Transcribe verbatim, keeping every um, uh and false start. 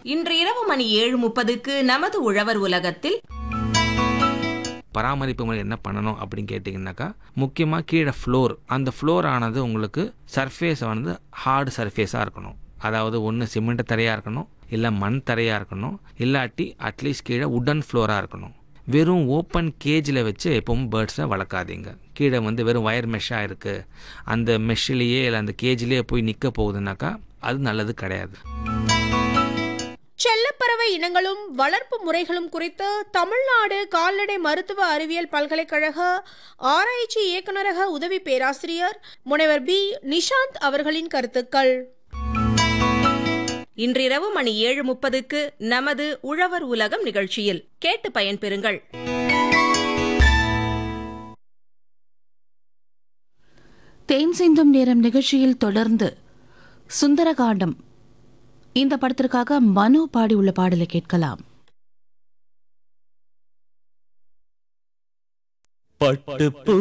இன்று இரவு மணி ஏழு முப்பதுக்கு நமது உழவர் உலகத்தில் பராமரிப்பு முறை என்ன பண்ணணும் அப்படின்னு கேட்டிங்கனாக்கா, முக்கியமாக கீழே ஃப்ளோர், அந்த ஃப்ளோர் ஆனது உங்களுக்கு சர்ஃபேஸ் வந்து ஹார்டு சர்ஃபேஸாக இருக்கணும். அதாவது ஒன்று சிமெண்ட் தரையாக இருக்கணும், இல்லை மண் தரையாக இருக்கணும், இல்லாட்டி அட்லீஸ்ட் கீழே உடன் ஃப்ளோராக இருக்கணும். வெறும் ஓப்பன் கேஜில் வச்சு எப்பவும் பேர்ட்ஸை வளர்க்காதீங்க. கீழே வந்து வெறும் வயர் மெஷ்ஷாக இருக்குது, அந்த மெஷ்ஷிலேயே இல்லை அந்த கேஜிலேயே போய் நிற்க போகுதுனாக்கா அது நல்லது கிடையாது. செல்லப்பறவை இனங்களும் வளர்ப்பு முறைகளும் குறித்து தமிழ்நாடு கால்நடை மருத்துவ அறிவியல் பல்கலைக்கழக ஆராய்ச்சி இயக்குநரக உதவி பேராசிரியர் முனைவர் பி நிஷாந்த் அவர்களின் கருத்துக்கள். இன்றிரவு மணி ஏழு முப்பதுக்கு நமது உழவர் உலகம் நிகழ்ச்சியில் கேட்டு பயன்பெறுங்கள். தேன் சிந்தும் நேரம் நிகழ்ச்சியில் தொடர்ந்து சுந்தரகாண்டம் இந்த படத்திற்காக மனு பாடியுள்ள பாடலை கேட்கலாம். பட்டுப்பூ